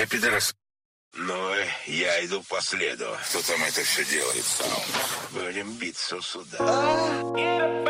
Я пидорас. Ну, я иду по следу. Кто там это все делает сам? Будем биться сюда.